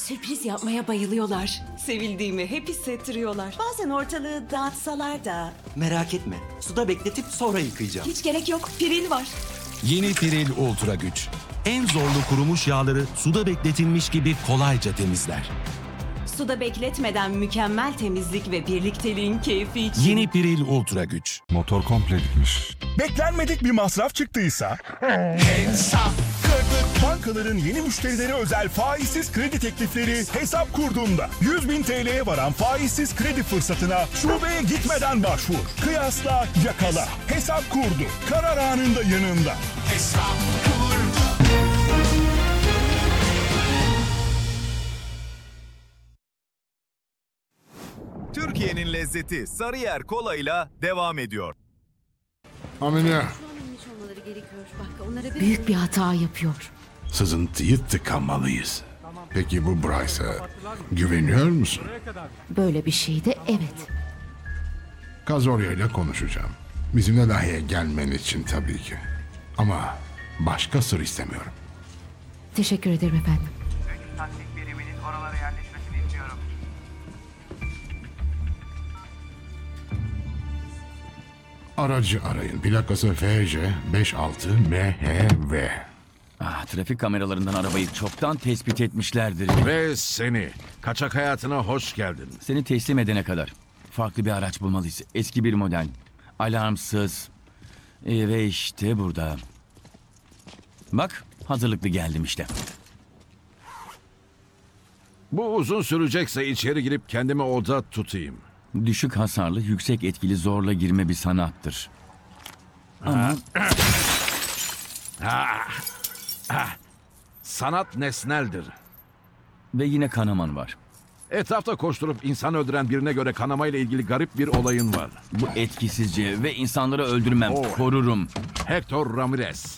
Sürpriz yapmaya bayılıyorlar. Sevildiğimi hep hissettiriyorlar. Bazen ortalığı dağıtsalar da. Merak etme. Suda bekletip sonra yıkayacağım. Hiç gerek yok. Piril var. Yeni Piril Ultra Güç. En zorlu kurumuş yağları suda bekletilmiş gibi kolayca temizler. Suda bekletmeden mükemmel temizlik ve birlikteliğin keyfi için. Yeni Piril Ultra Güç. Motor komple gitmiş. Beklenmedik bir masraf çıktıysa bankaların yeni müşterilere özel faizsiz kredi teklifleri hesap kurduğunda 100.000 TL'ye varan faizsiz kredi fırsatına şubeye gitmeden başvur. Kıyasla, yakala. Hesap kurdu. Karar anında yanında. Türkiye'nin lezzeti Sarıyer Kola'yla devam ediyor. Amine, Büyük bir hata yapıyor. sızıntıyı tıkamalıyız. Peki bu Bryce'a güveniyor musun? Böyle bir şeyde evet. Kazorya ile konuşacağım. Bizimle dahiye gelmen için tabii ki. Ama başka sır istemiyorum. Teşekkür ederim efendim. Taktik biriminin oralara yerleşmesini istiyorum. Aracı arayın. Plakası FC 56MHV. Trafik kameralarından arabayı çoktan tespit etmişlerdir. Ve seni. Kaçak hayatına hoş geldin. Seni teslim edene kadar farklı bir araç bulmalıyız. Eski bir model. Alarmsız. Ve işte burada. Bak, hazırlıklı geldim işte. Bu uzun sürecekse içeri girip kendimi oda tutayım. Düşük hasarlı, yüksek etkili zorla girme bir sanattır. Ama Sanat nesneldir. ve yine kanaman var. Etrafta koşturup insan öldüren birine göre kanamayla ilgili garip bir olayın var. Bu etkisizce ve insanları öldürmem, Oh. korurum. Hector Ramirez.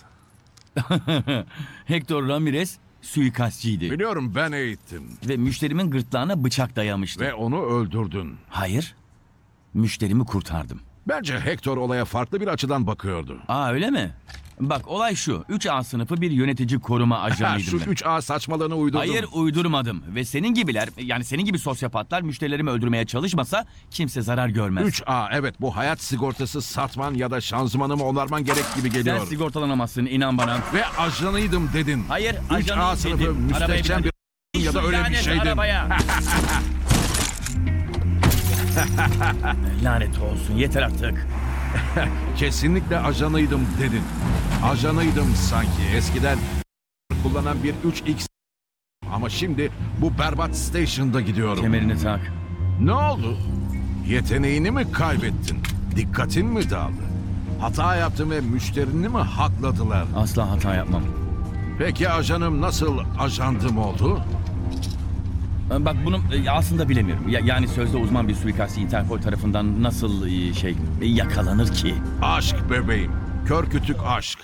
Hector Ramirez suikastçıydı. Biliyorum, ben eğittim. Ve müşterimin gırtlağına bıçak dayamıştı. Ve onu öldürdün. Hayır, müşterimi kurtardım. Bence Hector olaya farklı bir açıdan bakıyordu. Öyle mi? Bak, olay şu. 3A sınıfı bir yönetici koruma ajanıydım Şu ben. 3A saçmalığını uydurdun. Hayır, uydurmadım. Ve senin gibiler, yani senin gibi sosyopatlar müşterilerimi öldürmeye çalışmasa kimse zarar görmez. 3A, evet, bu hayat sigortası satman ya da şanzımanımı onarman gerek gibi Sen geliyor. sigortalanamazsın, inan bana. Ve ajanıydım dedin. Hayır, 3A ajanıyım sınıfı dedim. Arabaya müstehcen bin. bir ya da öyle bir Lanet şeydin. arabaya. Lanet olsun, yeter artık. Kesinlikle ajanıydım dedin. Ajanıydım sanki. Eskiden kullanan bir 3X ama şimdi bu berbat station'da gidiyorum. Kemerini tak. Ne oldu? Yeteneğini mi kaybettin? Dikkatin mi dağıldı? Hata yaptın ve müşterini mi hakladılar? Asla hata yapmam. Peki ajanım nasıl ajandım oldu? Bak, bunu aslında bilemiyorum. Yani sözde uzman bir suikastçı Interpol tarafından nasıl yakalanır ki? Aşk bebeğim. Kör kütük aşk.